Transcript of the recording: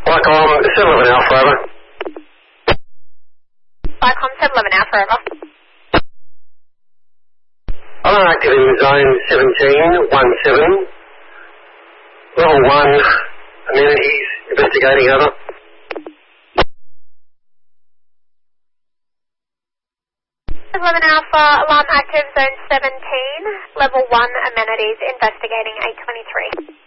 Vicom 711 Alpha, over. Vicom 711 Alpha, over. I'm active in zone 1717. Level 1, amenities, investigating, over. 11 Alpha, alarm active, zone 17, level 1, amenities, investigating 823.